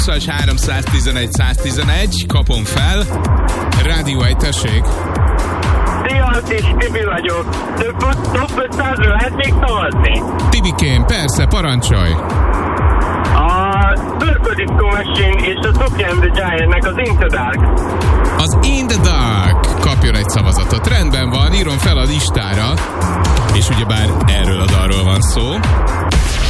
311-111, kapom fel. Rádió 1, tessék. Szia, Tibi vagyok. Top 500-ra lehetnék szavazni? Tibikém, persze, parancsolj. A Purple Disco Machine és a Sophie and the Giantnek az In the Dark. Az In the Dark kapjon egy szavazatot. Rendben van, írom fel a listára. És ugyebár erről a dalról van szó.